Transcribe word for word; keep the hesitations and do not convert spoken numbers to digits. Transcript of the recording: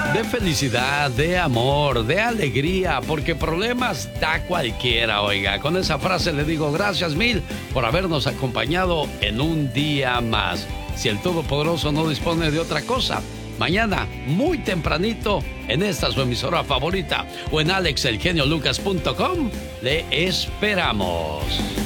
De felicidad, de amor, de alegría, porque problemas da cualquiera, oiga. Con esa frase le digo gracias mil por habernos acompañado en un día más. Si el Todopoderoso no dispone de otra cosa, mañana, muy tempranito, en esta su emisora favorita o en alex el genio lucas punto com, le esperamos.